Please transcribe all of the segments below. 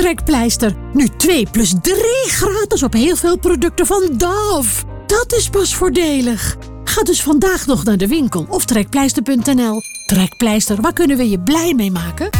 Trekpleister. Nu 2 plus 3 gratis op heel veel producten van Dove. Dat is pas voordelig. Ga dus vandaag nog naar de winkel of trekpleister.nl. Trekpleister, waar kunnen we je blij mee maken?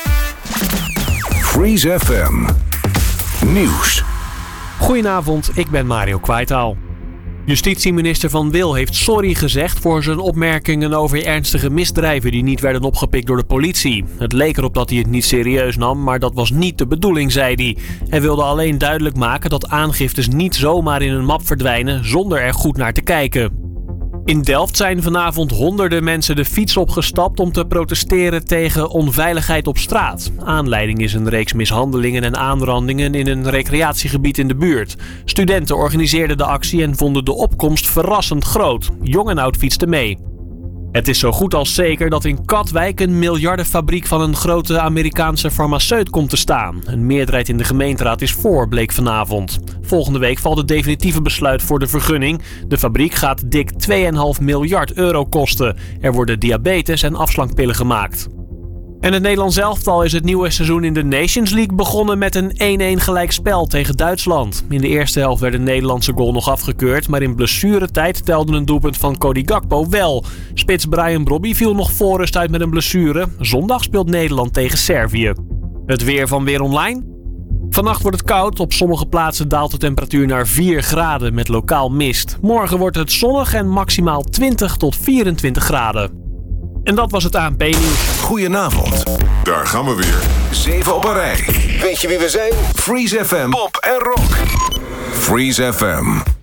Freeze FM Nieuws. Goedenavond, ik ben Mario Kwaitaal. Justitieminister Van Wil heeft sorry gezegd voor zijn opmerkingen over ernstige misdrijven die niet werden opgepikt door de politie. Het leek erop dat hij het niet serieus nam, maar dat was niet de bedoeling, zei hij. Hij wilde alleen duidelijk maken dat aangiftes niet zomaar in een map verdwijnen zonder er goed naar te kijken. In Delft zijn vanavond honderden mensen de fiets opgestapt om te protesteren tegen onveiligheid op straat. Aanleiding is een reeks mishandelingen en aanrandingen in een recreatiegebied in de buurt. Studenten organiseerden de actie en vonden de opkomst verrassend groot. Jong en oud fietsten mee. Het is zo goed als zeker dat in Katwijk een miljardenfabriek van een grote Amerikaanse farmaceut komt te staan. Een meerderheid in de gemeenteraad is voor, bleek vanavond. Volgende week valt het definitieve besluit voor de vergunning. De fabriek gaat dik 2,5 miljard euro kosten. Er worden diabetes- en afslankpillen gemaakt. En het Nederlands elftal is het nieuwe seizoen in de Nations League begonnen met een 1-1 gelijkspel tegen Duitsland. In de eerste helft werd een Nederlandse goal nog afgekeurd, maar in blessuretijd telde een doelpunt van Cody Gakpo wel. Spits Brian Brobby viel nog voor rust uit met een blessure. Zondag speelt Nederland tegen Servië. Het weer van Weer Online. Vannacht wordt het koud. Op sommige plaatsen daalt de temperatuur naar 4 graden met lokaal mist. Morgen wordt het zonnig en maximaal 20 tot 24 graden. En dat was het ANP-nieuws. Goedenavond. Daar gaan we weer. 7 op een rij. Weet je wie we zijn? Freeze FM. Pop en rock. Freeze FM.